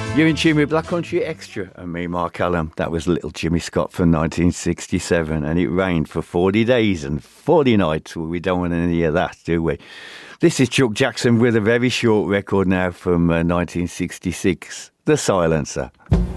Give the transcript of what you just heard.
You're in tune with Black Country Extra and me, Mark Allen. That was Little Jimmy Scott from 1967, and it rained for 40 days and 40 nights. Well, we don't want any of that, do we? This is Chuck Jackson with a very short record now from 1966, The Silencer.